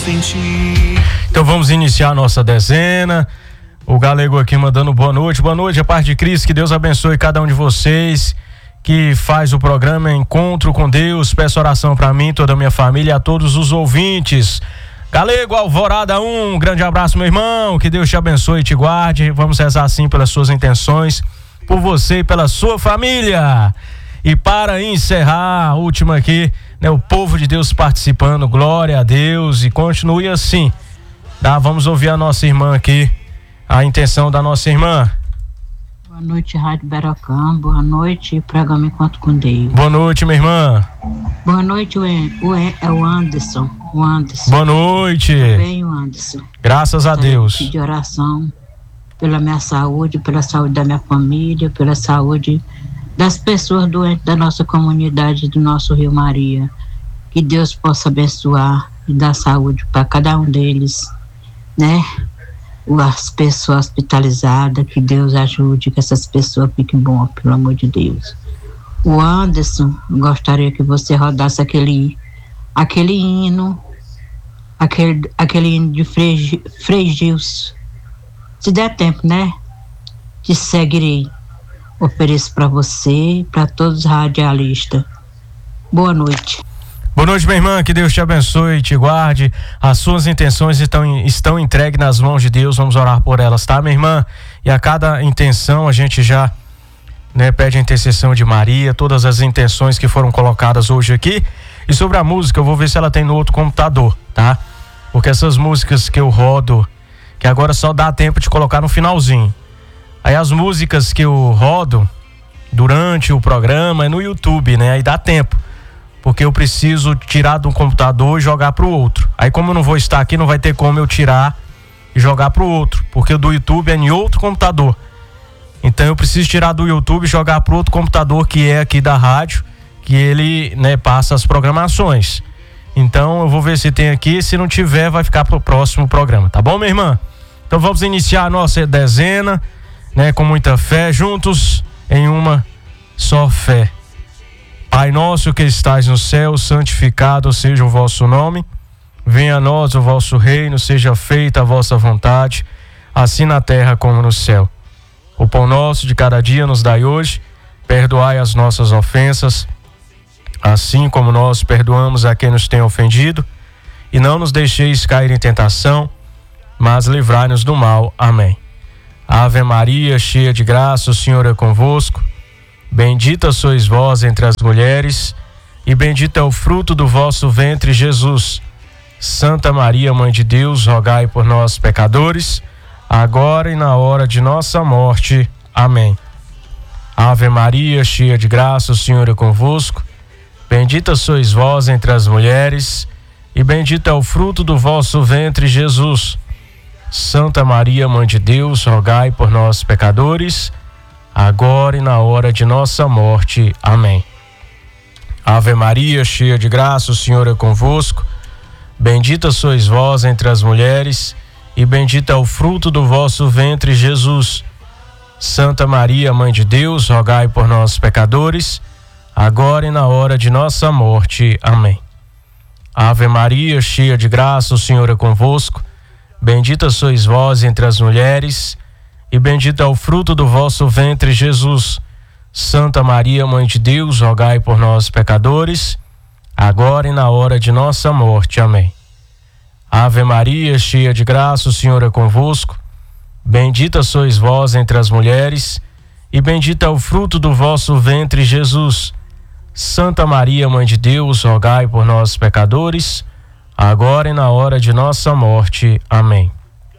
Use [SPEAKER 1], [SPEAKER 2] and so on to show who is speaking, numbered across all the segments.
[SPEAKER 1] sentir.
[SPEAKER 2] Então vamos iniciar a nossa dezena. O Galego aqui mandando boa noite, a paz de Cristo, que Deus abençoe cada um de vocês que faz o programa Encontro com Deus. Peço oração para mim, toda a minha família e a todos os ouvintes. Galego, Alvorada 1, grande abraço, meu irmão, que Deus te abençoe e te guarde. Vamos rezar assim pelas suas intenções, por você e pela sua família. E para encerrar, a última aqui, né, o povo de Deus participando, glória a Deus, e continue assim. Tá? Vamos ouvir a nossa irmã aqui, a intenção da nossa irmã.
[SPEAKER 3] Boa noite, Rádio Berocã. Boa noite, programa Encontro com Deus.
[SPEAKER 2] Boa noite, minha irmã.
[SPEAKER 3] Boa noite, o Anderson.
[SPEAKER 2] Boa noite.
[SPEAKER 3] Bem, o Anderson.
[SPEAKER 2] Graças a Deus.
[SPEAKER 3] Pedir oração pela minha saúde, pela saúde da minha família, pela saúde das pessoas doentes da nossa comunidade, do nosso Rio Maria. Que Deus possa abençoar e dar saúde para cada um deles, né? As pessoas hospitalizadas, que Deus ajude, que essas pessoas fiquem boas, pelo amor de Deus. O Anderson, gostaria que você rodasse aquele hino, aquele hino de Frei Gilson. Se der tempo, né? Te seguirei. Ofereço para você, para todos os radialistas. Boa noite.
[SPEAKER 2] Boa noite, minha irmã, que Deus te abençoe e te guarde. As suas intenções estão entregues nas mãos de Deus, vamos orar por elas, tá, minha irmã? E a cada intenção a gente já, né, pede a intercessão de Maria, todas as intenções que foram colocadas hoje aqui. E sobre a música, eu vou ver se ela tem no outro computador, tá? Porque essas músicas que eu rodo, que agora só dá tempo de colocar no finalzinho. Aí as músicas que eu rodo durante o programa é no YouTube, né? Aí dá tempo. Porque eu preciso tirar de um computador e jogar pro outro. Aí como eu não vou estar aqui, não vai ter como eu tirar e jogar pro outro, porque o do YouTube é em outro computador. Então eu preciso tirar do YouTube e jogar pro outro computador, que é aqui da rádio, que ele, né, passa as programações. Então eu vou ver se tem aqui, se não tiver vai ficar pro próximo programa, tá bom, minha irmã? Então vamos iniciar a nossa dezena, né, com muita fé, juntos em uma só fé. Pai nosso que estais no céu, santificado seja o vosso nome. Venha a nós o vosso reino, seja feita a vossa vontade, assim na terra como no céu. O pão nosso de cada dia nos dai hoje. Perdoai as nossas ofensas, assim como nós perdoamos a quem nos tem ofendido. E não nos deixeis cair em tentação, mas livrai-nos do mal. Amém. Ave Maria, cheia de graça, o Senhor é convosco. Bendita sois vós entre as mulheres, e bendito é o fruto do vosso ventre, Jesus. Santa Maria, Mãe de Deus, rogai por nós, pecadores, agora e na hora de nossa morte. Amém. Ave Maria, cheia de graça, o Senhor é convosco. Bendita sois vós entre as mulheres, e bendito é o fruto do vosso ventre, Jesus. Santa Maria, Mãe de Deus, rogai por nós, pecadores, agora e na hora de nossa morte. Amém. Ave Maria, cheia de graça, o Senhor é convosco. Bendita sois vós entre as mulheres, e bendito é o fruto do vosso ventre, Jesus. Santa Maria, Mãe de Deus, rogai por nós, pecadores, agora e na hora de nossa morte. Amém. Ave Maria, cheia de graça, o Senhor é convosco. Bendita sois vós entre as mulheres, e bendito é o fruto do vosso ventre, Jesus. Santa Maria, Mãe de Deus, rogai por nós, pecadores, agora e na hora de nossa morte. Amém. Ave Maria, cheia de graça, o Senhor é convosco. Bendita sois vós entre as mulheres, e bendito é o fruto do vosso ventre, Jesus. Santa Maria, Mãe de Deus, rogai por nós, pecadores, agora e na hora de nossa morte. Amém.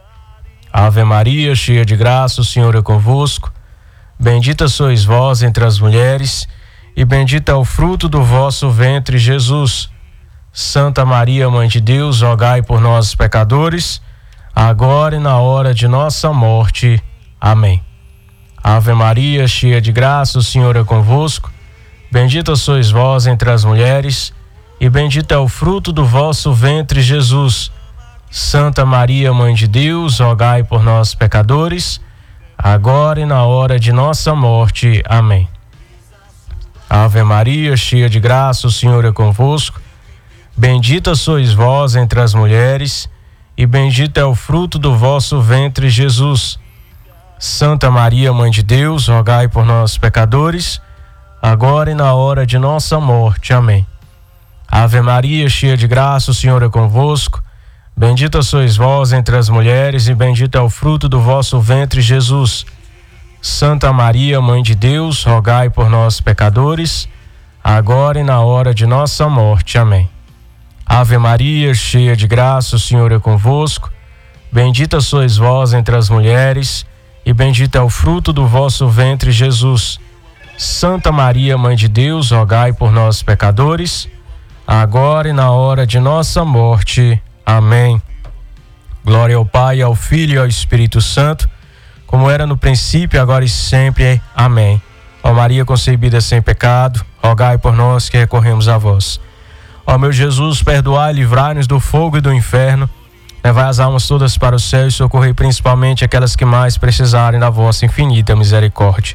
[SPEAKER 2] Ave Maria, cheia de graça, o Senhor é convosco. Bendita sois vós entre as mulheres, e bendito é o fruto do vosso ventre, Jesus. Santa Maria, Mãe de Deus, rogai por nós, pecadores, agora e na hora de nossa morte. Amém. Ave Maria, cheia de graça, o Senhor é convosco. Bendita sois vós entre as mulheres, e bendito é o fruto do vosso ventre, Jesus. Santa Maria, Mãe de Deus, rogai por nós, pecadores, agora e na hora de nossa morte. Amém. Ave Maria, cheia de graça, o Senhor é convosco. Bendita sois vós entre as mulheres, e bendito é o fruto do vosso ventre, Jesus. Santa Maria, Mãe de Deus, rogai por nós, pecadores, agora e na hora de nossa morte. Amém. Ave Maria, cheia de graça, o Senhor é convosco. Bendita sois vós entre as mulheres, e bendito é o fruto do vosso ventre, Jesus. Santa Maria, Mãe de Deus, rogai por nós, pecadores, agora e na hora de nossa morte. Amém. Ave Maria, cheia de graça, o Senhor é convosco. Bendita sois vós entre as mulheres, e bendito é o fruto do vosso ventre, Jesus. Santa Maria, Mãe de Deus, rogai por nós, pecadores, agora e na hora de nossa morte. Amém. Glória ao Pai, ao Filho e ao Espírito Santo, como era no princípio, agora e sempre. Amém. Ó Maria concebida sem pecado, rogai por nós que recorremos a vós. Ó meu Jesus, perdoai e livrai-nos do fogo e do inferno, levai as almas todas para o céu e socorrei principalmente aquelas que mais precisarem da vossa infinita misericórdia.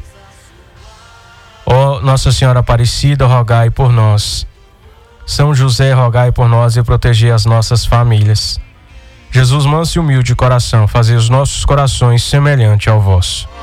[SPEAKER 2] Ó Nossa Senhora Aparecida, rogai por nós. São José, rogai por nós e protegei as nossas famílias. Jesus manso e humilde de coração, fazei os nossos corações semelhante ao vosso.